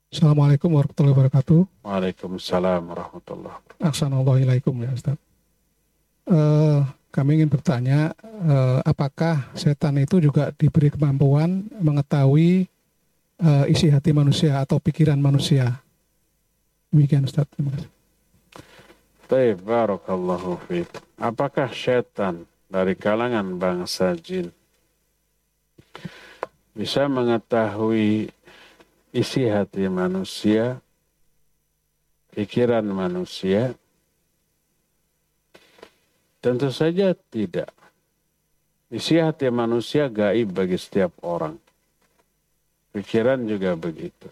Assalamualaikum warahmatullahi wabarakatuh. Waalaikumsalam warahmatullahi wabarakatuh. Assalamualaikum ya Ustaz. Kami ingin bertanya, apakah setan itu juga diberi kemampuan mengetahui isi hati manusia atau pikiran manusia? Demikian Ustaz. Terima kasih. Baik, barakallahu fiik. Apakah syaitan dari kalangan bangsa jin bisa mengetahui isi hati manusia, pikiran manusia? Tentu saja tidak. Isi hati manusia gaib bagi setiap orang. Pikiran juga begitu.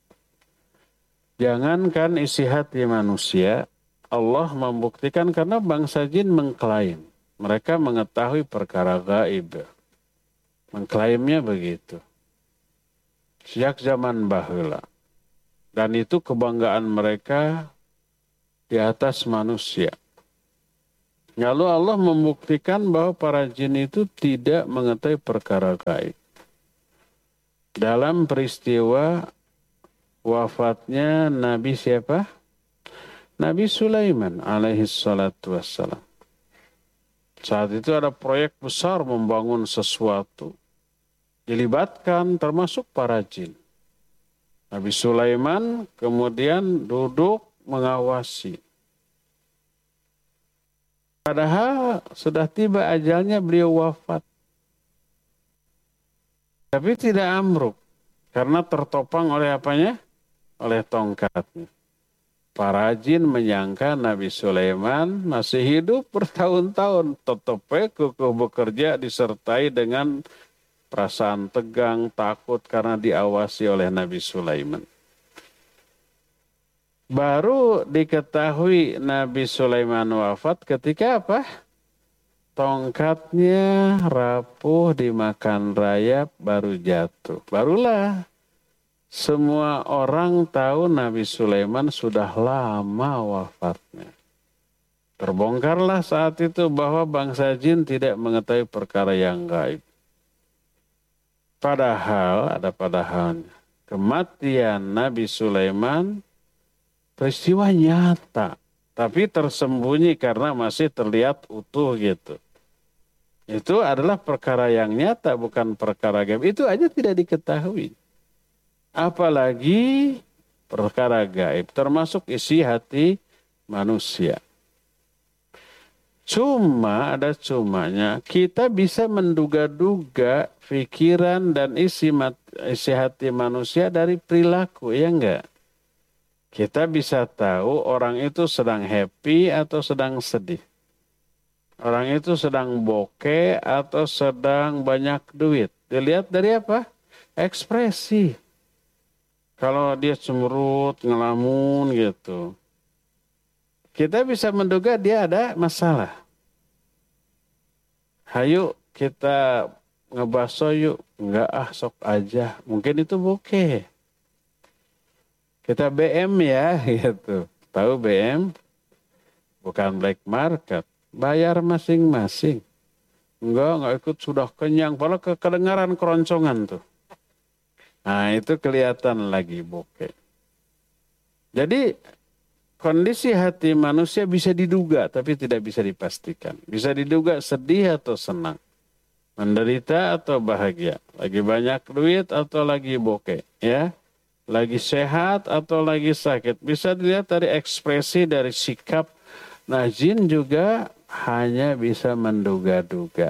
Jangankan isi hati manusia, Allah membuktikan karena bangsa jin mengklaim. Mereka mengetahui perkara gaib. Mengklaimnya begitu. Sejak zaman bahula. Dan itu kebanggaan mereka di atas manusia. Lalu Allah membuktikan bahwa para jin itu tidak mengetahui perkara gaib. Dalam peristiwa wafatnya Nabi siapa? Nabi Sulaiman alaihi salatu wassalam. Saat itu ada proyek besar membangun sesuatu. Dilibatkan termasuk para jin. Nabi Sulaiman kemudian duduk mengawasi. Padahal sudah tiba ajalnya beliau wafat. Tapi tidak amruk. Karena tertopang oleh apanya? Oleh tongkatnya. Para jin menyangka Nabi Sulaiman masih hidup bertahun-tahun. Tetap kukuh bekerja disertai dengan perasaan tegang, takut karena diawasi oleh Nabi Sulaiman. Baru diketahui Nabi Sulaiman wafat ketika apa? Tongkatnya rapuh dimakan rayap baru jatuh. Barulah semua orang tahu Nabi Sulaiman sudah lama wafatnya. Terbongkarlah saat itu bahwa bangsa jin tidak mengetahui perkara yang gaib. Padahal, ada padahalnya. Kematian Nabi Sulaiman peristiwa nyata. Tapi tersembunyi karena masih terlihat utuh gitu. Itu adalah perkara yang nyata, bukan perkara gaib. Itu aja tidak diketahui. Apalagi perkara gaib, termasuk isi hati manusia. Cuma, ada cumanya, kita bisa menduga-duga pikiran dan isi hati manusia dari perilaku, ya enggak? Kita bisa tahu orang itu sedang happy atau sedang sedih. Orang itu sedang bokeh atau sedang banyak duit. Dilihat dari apa? Ekspresi. Kalau dia cemberut, ngelamun gitu. Kita bisa menduga dia ada masalah. Hayu kita ngebaso yuk. Enggak sok aja. Mungkin itu bokeh. Kita BM ya gitu. Tahu BM? Bukan black market. Bayar masing-masing. Enggak ikut sudah kenyang. Padahal kedengaran keroncongan tuh. Nah itu kelihatan lagi bokeh. Jadi kondisi hati manusia bisa diduga tapi tidak bisa dipastikan. Bisa diduga sedih atau senang. Menderita atau bahagia. Lagi banyak duit atau lagi bokeh. Ya. Lagi sehat atau lagi sakit. Bisa dilihat dari ekspresi, dari sikap. Nah jin juga hanya bisa menduga-duga.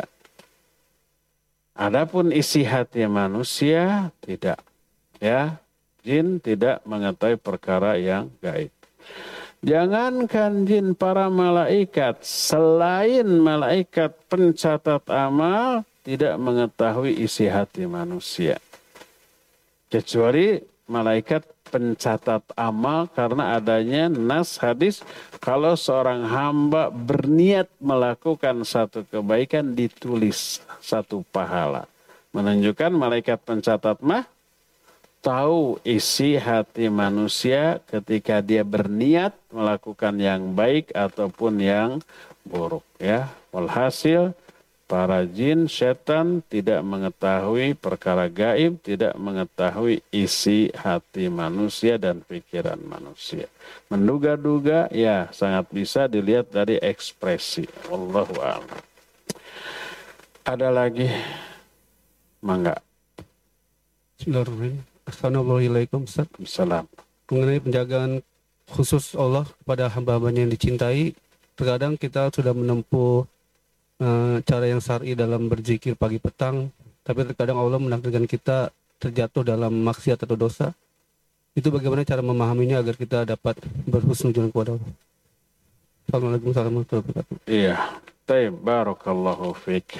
Adapun isi hati manusia tidak. Ya, jin tidak mengetahui perkara yang gaib. Jangankan jin, para malaikat, selain malaikat pencatat amal, tidak mengetahui isi hati manusia. Kecuali malaikat pencatat amal karena adanya nas hadis, kalau seorang hamba berniat melakukan satu kebaikan ditulis satu pahala. Menunjukkan malaikat pencatat mah tahu isi hati manusia ketika dia berniat melakukan yang baik ataupun yang buruk ya. Walhasil Para jin, setan tidak mengetahui perkara gaib, tidak mengetahui isi hati manusia dan pikiran manusia. Menduga-duga, ya sangat bisa dilihat dari ekspresi. Wallahu a'lam. Ada lagi? Mangga. Bismillahirrahmanirrahim. Assalamualaikum Ustaz. Salam. Mengenai penjagaan khusus Allah kepada hamba-hambanya yang dicintai, terkadang kita sudah menempuh cara yang syar'i dalam berzikir pagi petang, tapi terkadang Allah menakdirkan kita terjatuh dalam maksiat atau dosa. Itu bagaimana cara memahaminya agar kita dapat berhusnuzon kepada Allah? Assalamualaikum warahmatullahi wabarakatuh. Iya, taib, barakallahu fiik.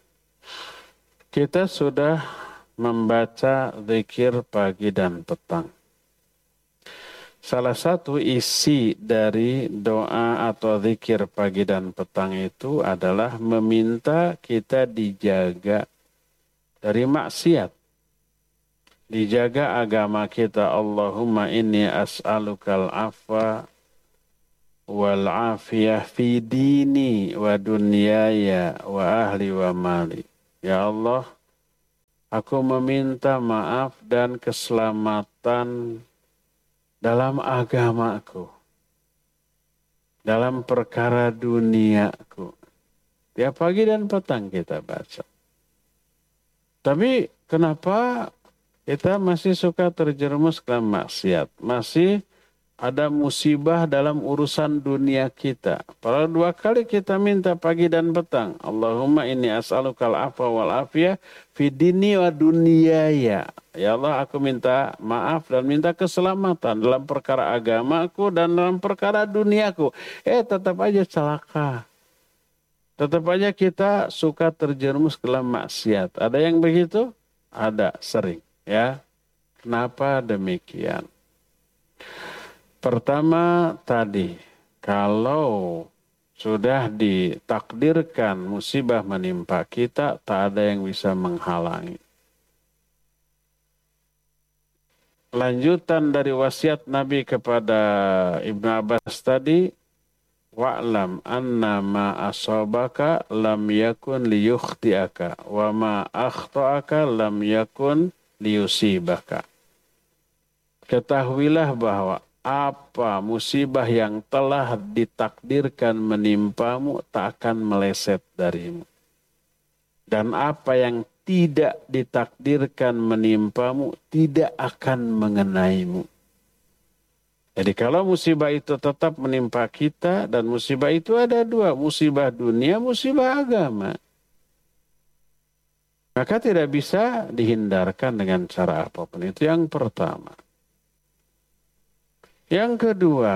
Kita sudah membaca zikir pagi dan petang. Salah satu isi dari doa atau zikir pagi dan petang itu adalah meminta kita dijaga dari maksiat. Dijaga agama kita. Allahumma inni as'alukal afwa wal afiyah fi dini wa dunyaya wa ahli wa mali. Ya Allah, aku meminta maaf dan keselamatan dalam agamaku, dalam perkara duniaku. Tiap pagi dan petang kita baca. Tapi kenapa kita masih suka terjerumus ke maksiat? Masih ada musibah dalam urusan dunia kita. Padahal 2 kali kita minta pagi dan petang. Allahumma inni as'alukal afwa wal afiyah fi dini wa dunyaya. Ya Allah, aku minta maaf dan minta keselamatan dalam perkara agamaku dan dalam perkara duniaku. Tetap aja celaka. Tetap aja kita suka terjerumus ke dalam maksiat. Ada yang begitu? Ada, sering. Ya. Kenapa demikian? Pertama tadi, kalau sudah ditakdirkan musibah menimpa kita, tak ada yang bisa menghalangi. Lanjutan dari wasiat Nabi kepada Ibnu Abbas tadi, wa'lam anna ma asabaka lam yakun liyukhti'aka wa ma akhta'aka lam yakun liyusibaka. Ketahuilah bahwa apa musibah yang telah ditakdirkan menimpamu tak akan meleset darimu. Dan apa yang tidak ditakdirkan menimpamu tidak akan mengenaimu. Jadi kalau musibah itu tetap menimpa kita, dan musibah itu ada 2, musibah dunia, musibah agama. Maka tidak bisa dihindarkan dengan cara apapun. Itu yang pertama. Yang kedua,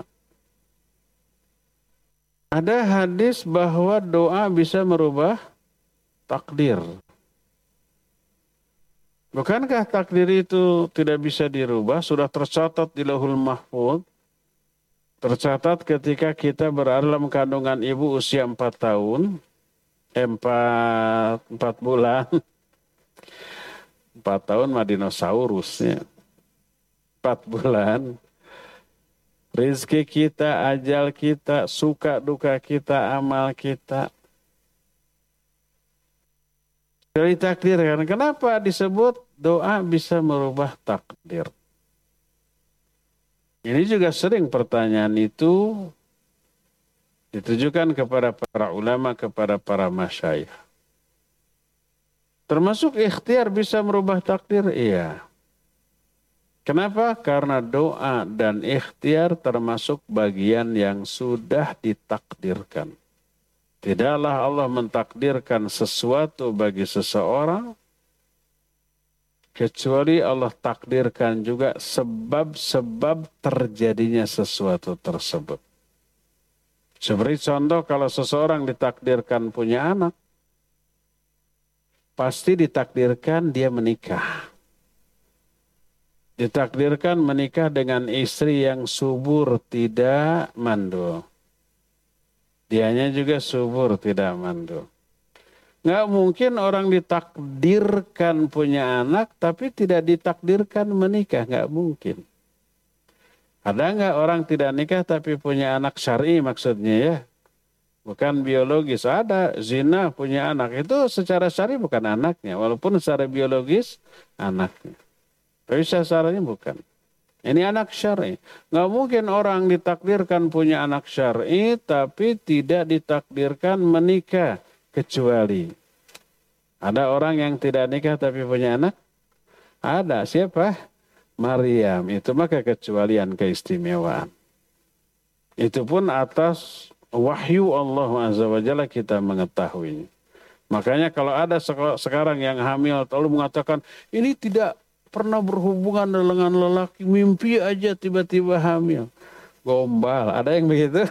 ada hadis bahwa doa bisa merubah takdir. Bukankah takdir itu tidak bisa dirubah? Sudah tercatat di Lauhul Mahfuz. Tercatat ketika kita berada dalam kandungan ibu usia 4 tahun. 4 bulan. 4 tahun mah dinosaurusnya. 4 bulan. Rizki kita, ajal kita, suka duka kita, amal kita. Dari takdir kan. Kenapa disebut doa bisa merubah takdir? Ini juga sering pertanyaan itu ditujukan kepada para ulama, kepada para masyayikh. Termasuk ikhtiar bisa merubah takdir? Iya. Kenapa? Karena doa dan ikhtiar termasuk bagian yang sudah ditakdirkan. Tidaklah Allah mentakdirkan sesuatu bagi seseorang, kecuali Allah takdirkan juga sebab-sebab terjadinya sesuatu tersebut. Seperti contoh, kalau seseorang ditakdirkan punya anak, pasti ditakdirkan dia menikah. Ditakdirkan menikah dengan istri yang subur, tidak mandul. Dianya juga subur, tidak mandul. Nggak mungkin orang ditakdirkan punya anak, tapi tidak ditakdirkan menikah. Nggak mungkin. Ada nggak orang tidak nikah tapi punya anak syar'i maksudnya ya? bukan biologis. Ada zina punya anak, itu secara syar'i bukan anaknya, walaupun secara biologis anaknya. Tapi sasarannya bukan. Ini anak syar'i. Nggak mungkin orang ditakdirkan punya anak syar'i tapi tidak ditakdirkan menikah. Kecuali ada orang yang tidak nikah tapi punya anak. Ada. Siapa? Maryam. Itu maka kecualian, keistimewaan. Itu pun atas wahyu Allah Azza wa Jalla kita mengetahui. Makanya kalau ada sekarang yang hamil lalu mengatakan ini tidak pernah berhubungan dengan lelaki, mimpi aja tiba-tiba hamil. Gombal, ada yang begitu?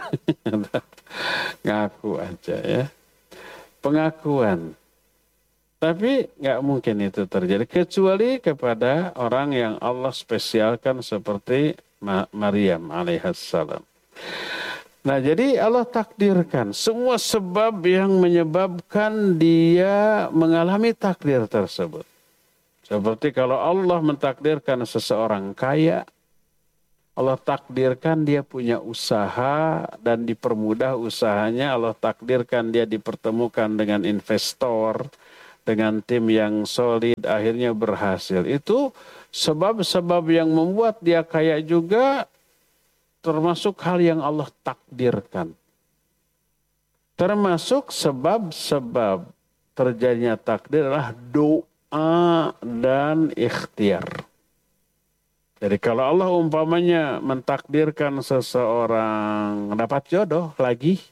Ngaku aja ya. Pengakuan. Tapi nggak mungkin itu terjadi. Kecuali kepada orang yang Allah spesialkan seperti Maryam alaihissalam. Nah jadi Allah takdirkan semua sebab yang menyebabkan dia mengalami takdir tersebut. Seperti kalau Allah mentakdirkan seseorang kaya, Allah takdirkan dia punya usaha dan dipermudah usahanya, Allah takdirkan dia dipertemukan dengan investor, dengan tim yang solid, akhirnya berhasil. Itu sebab-sebab yang membuat dia kaya juga termasuk hal yang Allah takdirkan. Termasuk sebab-sebab terjadinya takdir adalah doa dan ikhtiar. Jadi kalau Allah umpamanya mentakdirkan seseorang dapat jodoh lagi,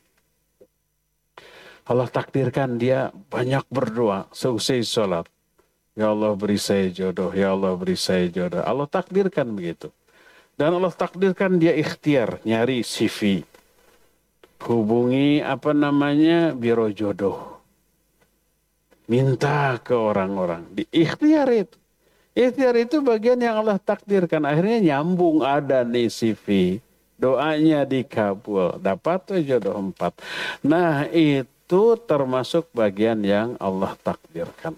Allah takdirkan dia banyak berdoa seusai sholat. Ya Allah beri saya jodoh, ya Allah beri saya jodoh. Allah takdirkan begitu. Dan Allah takdirkan dia ikhtiar, nyari CV. Hubungi biro jodoh. Minta ke orang-orang. Di ikhtiar itu. Ikhtiar itu bagian yang Allah takdirkan. Akhirnya nyambung ada nih CV. Doanya dikabul. Dapat tuh jodoh 4. Nah itu termasuk bagian yang Allah takdirkan.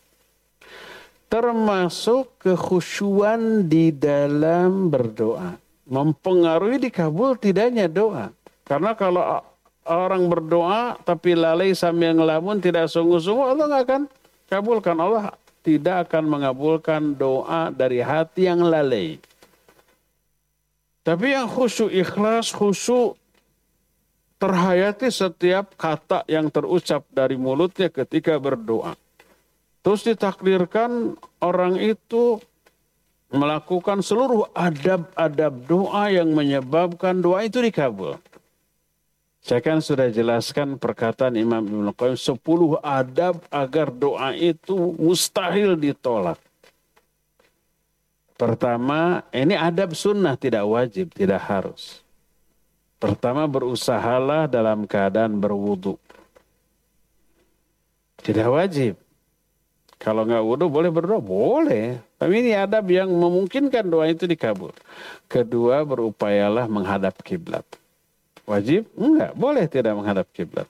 Termasuk kekhusyuan di dalam berdoa. Mempengaruhi dikabul tidaknya doa. Karena kalau orang berdoa tapi lalai sambil ngelamun tidak sungguh-sungguh, Allah nggak akan kabulkan. Allah tidak akan mengabulkan doa dari hati yang lalai. Tapi yang khusyuk ikhlas, khusyuk terhayati setiap kata yang terucap dari mulutnya ketika berdoa. Terus ditakdirkan orang itu melakukan seluruh adab-adab doa yang menyebabkan doa itu dikabul. Saya kan sudah jelaskan perkataan Imam Ibnu Qayyim 10 adab agar doa itu mustahil ditolak. Pertama, ini adab sunnah, tidak wajib, tidak harus. Pertama, berusahalah dalam keadaan berwudu. Tidak wajib. Kalau nggak wudu boleh berdoa? Boleh. Tapi ini adab yang memungkinkan doa itu dikabul. Kedua, berupayalah menghadap kiblat. Wajib? Enggak. Boleh tidak menghadap kiblat.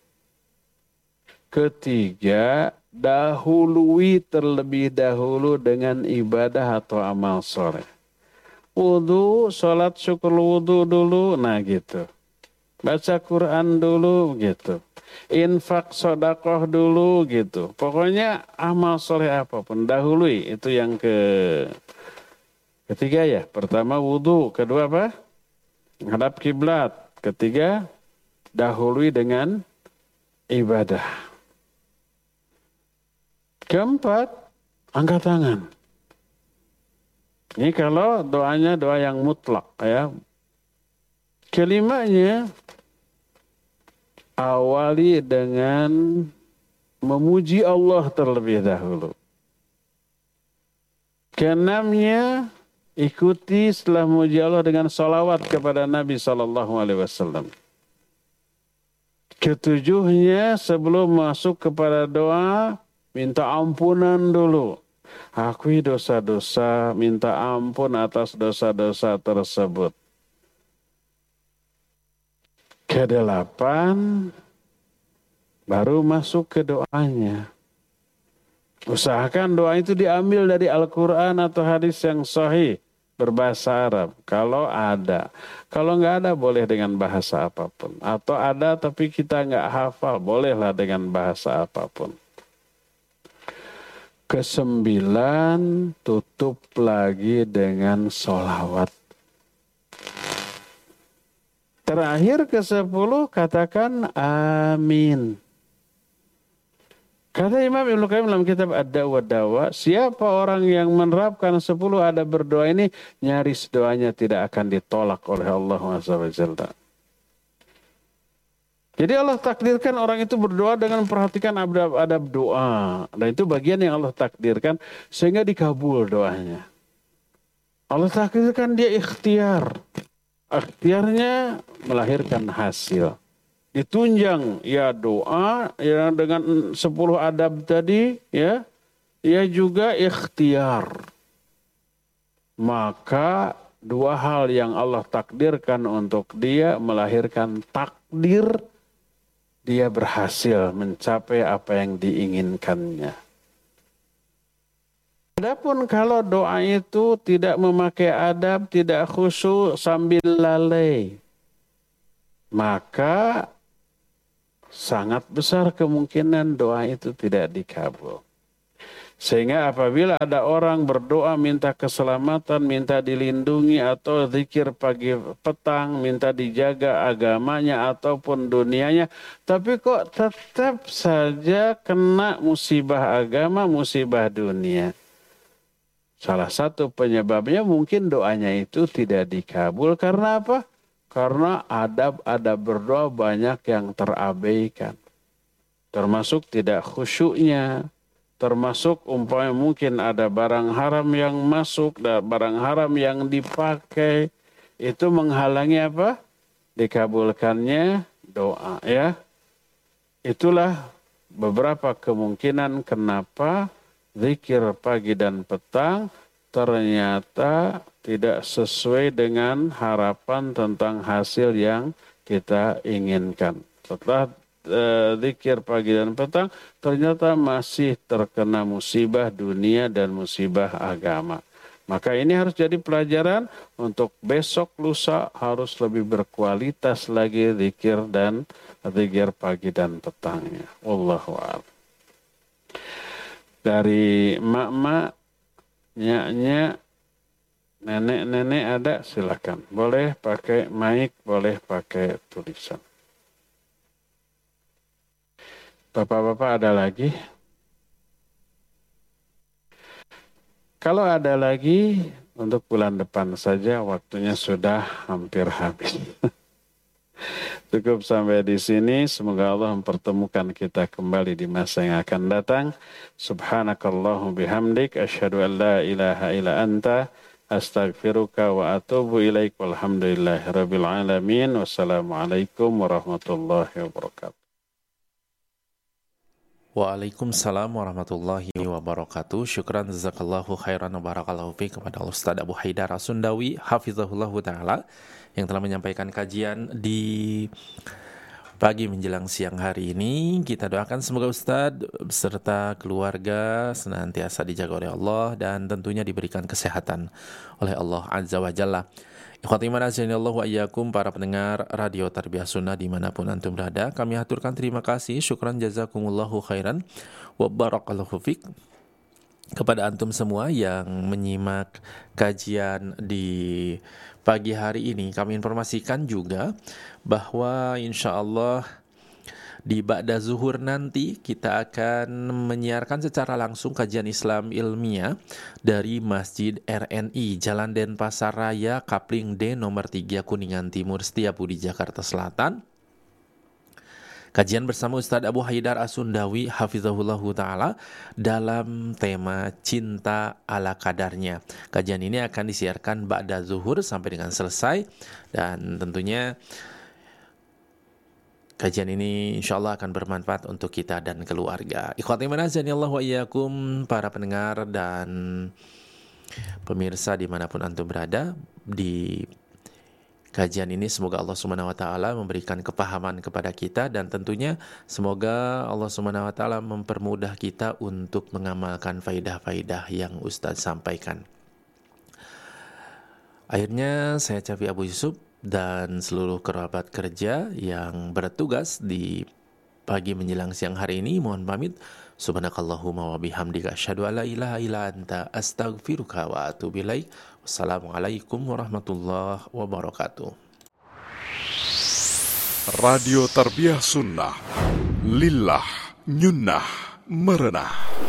Ketiga, dahului terlebih dahulu dengan ibadah atau amal soleh. Wudu, sholat syukur wudu dulu, nah gitu. Baca Quran dulu gitu. Infak sodakoh dulu gitu. Pokoknya amal soleh apapun, dahului. Itu yang ketiga ya. Pertama wudu, kedua apa? Menghadap kiblat. Ketiga, dahului dengan ibadah. Keempat, angkat tangan. Ini kalau doanya doa yang mutlak ya. Kelimanya, awali dengan memuji Allah terlebih dahulu. Keenamnya, ikuti setelah memuji Allah dengan salawat kepada Nabi SAW. Ketujuhnya, sebelum masuk kepada doa, minta ampunan dulu. Akui dosa-dosa, minta ampun atas dosa-dosa tersebut. Kedelapan, baru masuk ke doanya. Usahakan doa itu diambil dari Al-Quran atau hadis yang sahih. berbahasa Arab. Kalau ada. Kalau nggak ada boleh dengan bahasa apapun. Atau ada tapi kita nggak hafal, bolehlah dengan bahasa apapun. Kesembilan, tutup lagi dengan sholawat. Terakhir ke-10 katakan amin. Kata Imam Ibnu Qayyim dalam kitab Ad-Dawa Dawa, siapa orang yang menerapkan 10 adab berdoa ini, nyaris doanya tidak akan ditolak oleh Allah SWT. Jadi Allah takdirkan orang itu berdoa dengan memperhatikan adab doa. Dan itu bagian yang Allah takdirkan sehingga dikabul doanya. Allah takdirkan dia ikhtiar. Ikhtiarnya melahirkan hasil. Ditunjang ya doa ya dengan 10 adab tadi ya. Ya juga ikhtiar. Maka dua hal yang Allah takdirkan untuk dia melahirkan takdir dia berhasil mencapai apa yang diinginkannya. Adapun kalau doa itu tidak memakai adab, tidak khusyuk sambil lalai, maka sangat besar kemungkinan doa itu tidak dikabul. Sehingga apabila ada orang berdoa minta keselamatan, minta dilindungi atau zikir pagi petang, minta dijaga agamanya ataupun dunianya, tapi kok tetap saja kena musibah agama, musibah dunia. Salah satu penyebabnya mungkin doanya itu tidak dikabul karena apa? Karena adab-adab berdoa banyak yang terabaikan. Termasuk tidak khusyuknya. Termasuk umpamanya mungkin ada barang haram yang masuk, barang haram yang dipakai. Itu menghalangi apa? Dikabulkannya doa ya. Itulah beberapa kemungkinan kenapa zikir pagi dan petang ternyata tidak sesuai dengan harapan tentang hasil yang kita inginkan. Setelah zikir pagi dan petang ternyata masih terkena musibah dunia dan musibah agama. Maka ini harus jadi pelajaran untuk besok lusa harus lebih berkualitas lagi zikir pagi dan petangnya. Wallahu a'lam. Dari mak-mak, nyak-nyak, nenek-nenek ada, silakan. Boleh pakai mic, boleh pakai tulisan. Bapak-bapak ada lagi? Kalau ada lagi, untuk bulan depan saja waktunya sudah hampir habis. Cukup sampai di sini. Semoga Allah mempertemukan kita kembali di masa yang akan datang. Subhanakallahumma bihamdik. Asyhadu an la ilaha illa anta. Astaghfiruka wa atubu ilaik. Walhamdulillahi rabbil alamin. Wassalamualaikum warahmatullahi wabarakatuh. Waalaikumsalam warahmatullahi wabarakatuh. Syukran jazakallahu khairan wa barakallahu fiik kepada Ustaz Abu Haidar As-Sundawi hafizahullahu taala yang telah menyampaikan kajian di pagi menjelang siang hari ini. Kita doakan semoga Ustaz beserta keluarga senantiasa dijaga oleh Allah dan tentunya diberikan kesehatan oleh Allah Azza wa Jalla. Ikhwati iman azanillahu wa iyyakum, para pendengar Radio Tarbiyah Sunnah dimanapun antum berada, kami haturkan terima kasih, syukran jazakumullahu khairan wa barakallahu fiik kepada antum semua yang menyimak kajian di pagi hari ini. Kami informasikan juga bahwa insyaallah di ba'da zuhur nanti kita akan menyiarkan secara langsung kajian Islam ilmiah dari Masjid RNI Jalan Denpasar Raya Kapling D nomor 3 Kuningan Timur Setiabudi Jakarta Selatan. Kajian bersama Ustaz Abu Haidar As-Sundawi hafizahullahu taala dalam tema cinta ala kadarnya. Kajian ini akan disiarkan ba'da zuhur sampai dengan selesai dan tentunya kajian ini insyaallah akan bermanfaat untuk kita dan keluarga. Ikhwati iman azanillahu wa iyyakum, para pendengar dan pemirsa dimanapun antum berada, di kajian ini semoga Allah Subhanahu wa taala memberikan kepahaman kepada kita dan tentunya semoga Allah Subhanahu wa taala mempermudah kita untuk mengamalkan faidah-faidah yang Ustaz sampaikan. Akhirnya saya Cafi Abu Yusuf dan seluruh kerabat kerja yang bertugas di pagi menjelang siang hari ini mohon pamit. Subhanakallahumma wa bihamdika asyhadu an la ilaha illa anta astaghfiruka wa atubu ilaik. Wassalamualaikum warahmatullahi wabarakatuh. Radio Tarbiyah Sunnah, lillah, nyunnah, merenah.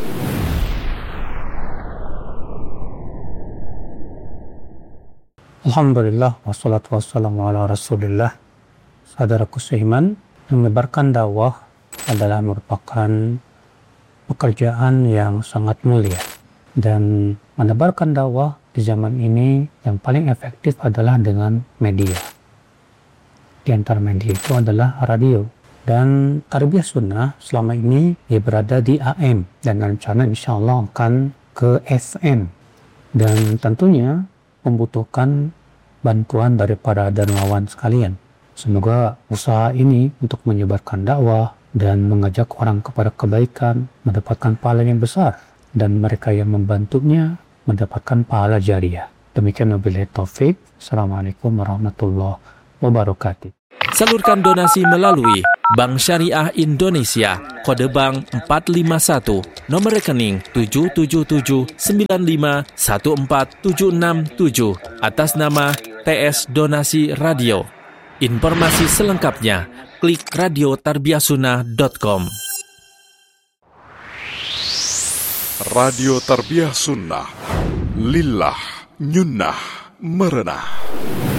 Alhamdulillah, wassalatu wassalamu ala rasulillah. Saudaraku seiman, menyebarkan dakwah adalah merupakan pekerjaan yang sangat mulia. Dan menebarkan dakwah di zaman ini yang paling efektif adalah dengan media. Di antara media itu adalah radio. Dan Tarbiyah Sunnah selama ini dia berada di AM. Dan rencana insya Allah akan ke FM. Dan tentunya membutuhkan bantuan dari para dermawan sekalian. Semoga usaha ini untuk menyebarkan dakwah dan mengajak orang kepada kebaikan mendapatkan pahala yang besar, dan mereka yang membantunya mendapatkan pahala jariah. Demikian wabillahi taufik. Assalamualaikum warahmatullahi wabarakatuh. Salurkan donasi melalui Bank Syariah Indonesia, kode bank 451, nomor rekening 777951476 atas nama TS Donasi Radio. Informasi selengkapnya klik radiotarbiyahsunnah.com. Radio Tarbiyah Sunnah, lillah, nyunnah, merenah.